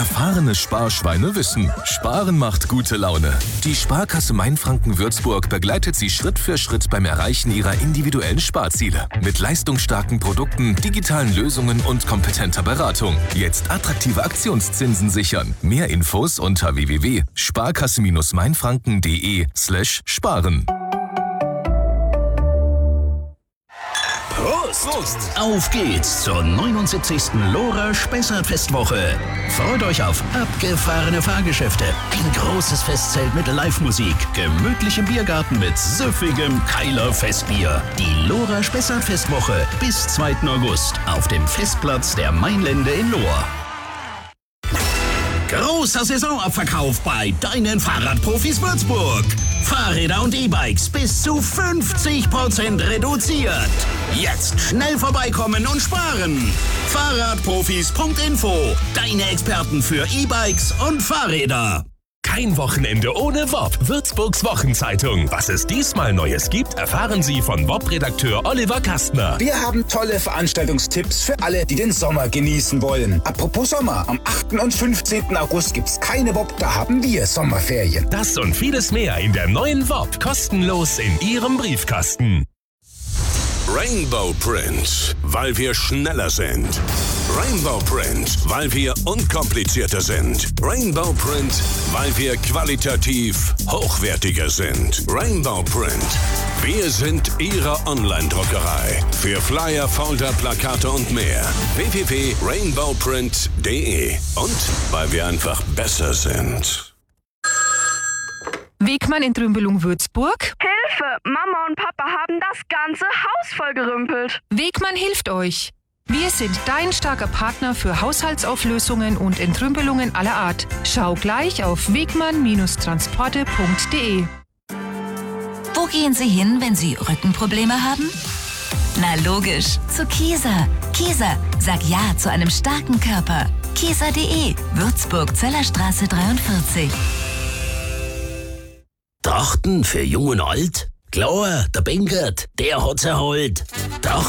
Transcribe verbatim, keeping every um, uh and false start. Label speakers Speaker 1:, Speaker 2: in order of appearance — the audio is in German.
Speaker 1: Erfahrene Sparschweine wissen, Sparen macht gute Laune. Die Sparkasse Mainfranken-Würzburg begleitet Sie Schritt für Schritt beim Erreichen Ihrer individuellen Sparziele. Mit leistungsstarken Produkten, digitalen Lösungen und kompetenter Beratung. Jetzt attraktive Aktionszinsen sichern. Mehr Infos unter w w w punkt sparkasse mainfranken punkt de slash sparen.
Speaker 2: Prost! Prost! Auf geht's zur neunundsiebzigsten Lora Spessart-Festwoche. Freut euch auf abgefahrene Fahrgeschäfte, ein großes Festzelt mit Live-Musik, gemütlichem Biergarten mit süffigem Keiler Festbier. Die Lora Spessart-Festwoche bis zweiten August auf dem Festplatz der Mainlände in Lohr. Großer Saisonabverkauf bei deinen Fahrradprofis Würzburg. Fahrräder und E-Bikes bis zu fünfzig Prozent reduziert. Jetzt schnell vorbeikommen und sparen. Fahrradprofis punkt info. Deine Experten für E-Bikes und Fahrräder.
Speaker 3: Kein Wochenende ohne W O P, Würzburgs Wochenzeitung. Was es diesmal Neues gibt, erfahren Sie von W O P-Redakteur Oliver Kastner.
Speaker 4: Wir haben tolle Veranstaltungstipps für alle, die den Sommer genießen wollen. Apropos Sommer, am achten und fünfzehnten August gibt's keine W O P, da haben wir Sommerferien.
Speaker 3: Das und vieles mehr in der neuen W O P, kostenlos in Ihrem Briefkasten.
Speaker 5: Rainbow Print, weil wir schneller sind. Rainbow Print, weil wir unkomplizierter sind. Rainbow Print, weil wir qualitativ hochwertiger sind. Rainbow Print, wir sind Ihre Online-Druckerei. Für Flyer, Folder, Plakate und mehr. w w w punkt rainbow print punkt de. Und weil wir einfach besser sind.
Speaker 6: Wegmann in Trümbelung Würzburg.
Speaker 7: Hilfe! Mama und Papa haben das ganze Haus vollgerümpelt.
Speaker 6: Wegmann hilft euch. Wir sind dein starker Partner für Haushaltsauflösungen und Entrümpelungen aller Art. Schau gleich auf wegmann transporte punkt de.
Speaker 8: Wo gehen Sie hin, wenn Sie Rückenprobleme haben? Na logisch, zu Kieser. Kieser, sag Ja zu einem starken Körper. Kieser punkt de, Würzburg, Zellerstraße dreiundvierzig.
Speaker 2: Trachten für Jung und Alt? Klar, der Benkert, der hat's erholt. Trachten